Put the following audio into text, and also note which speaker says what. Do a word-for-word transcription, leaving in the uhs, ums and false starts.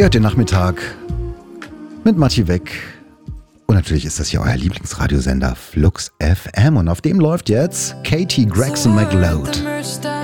Speaker 1: hört den Nachmittag mit Matti Weck. Und natürlich ist das ja euer Lieblingsradiosender Flux F M. Und auf dem läuft jetzt Katie Gregson McLeod.